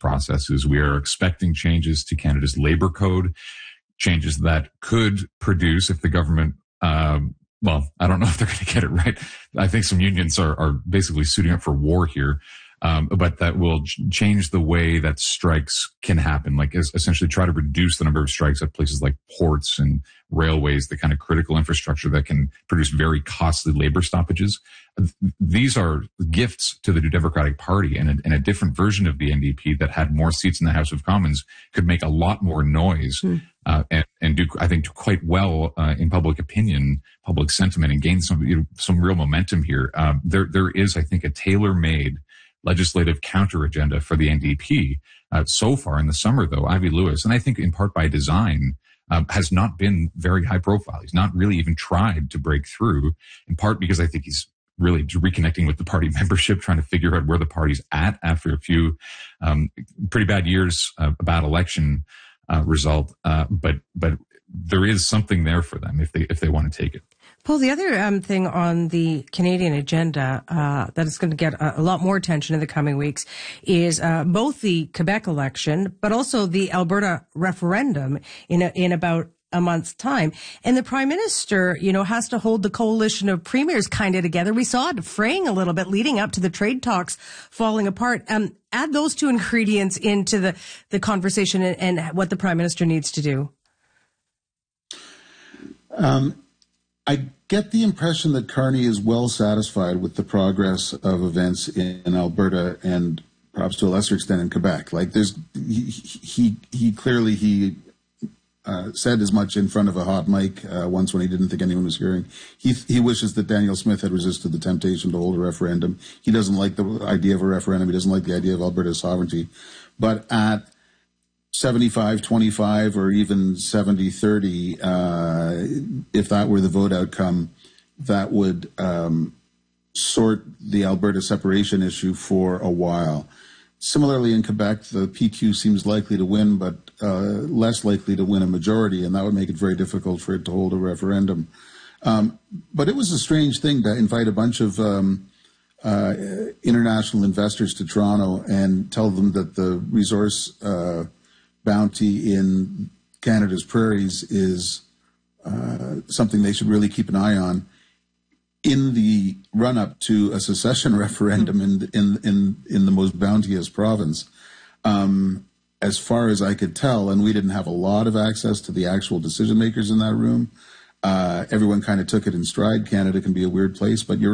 processes. We are expecting changes to Canada's labor code, changes that could produce, if the government, well, I don't know if they're going to get it right. I think some unions are basically suiting up for war here. But that will change the way that strikes can happen, like essentially try to reduce the number of strikes at places like ports and railways, the kind of critical infrastructure that can produce very costly labor stoppages. These are gifts to the New Democratic Party, and a different version of the NDP that had more seats in the House of Commons could make a lot more noise and do, I think, do quite well in public opinion, public sentiment, and gain some real momentum here. There is, I think, a tailor-made legislative counter agenda for the NDP. So far in the summer, though, Ivy Lewis, and I think in part by design, has not been very high profile. He's not really even tried to break through, in part because I think he's really reconnecting with the party membership, trying to figure out where the party's at after a few pretty bad years, a bad election result. But there is something there for them if they want to take it. Paul, the other thing on the Canadian agenda that is going to get a lot more attention in the coming weeks is both the Quebec election, but also the Alberta referendum in about a month's time. And the Prime Minister, has to hold the coalition of premiers kind of together. We saw it fraying a little bit leading up to the trade talks falling apart. Add those two ingredients into the conversation and what the Prime Minister needs to do. I get the impression that Carney is well satisfied with the progress of events in Alberta and perhaps to a lesser extent in Quebec. Like he clearly said as much in front of a hot mic once when he didn't think anyone was hearing. He wishes that Daniel Smith had resisted the temptation to hold a referendum. He doesn't like the idea of a referendum. He doesn't like the idea of Alberta's sovereignty. But at 75-25 or even 70-30, if that were the vote outcome, that would sort the Alberta separation issue for a while. Similarly, in Quebec, the PQ seems likely to win, but less likely to win a majority, and that would make it very difficult for it to hold a referendum. But it was a strange thing to invite a bunch of international investors to Toronto and tell them that the resource bounty in Canada's prairies is something they should really keep an eye on in the run-up to a secession referendum in the most bounteous province. As far as I could tell, and we didn't have a lot of access to the actual decision makers in that room, everyone kind of took it in stride. Canada can be a weird place, but you're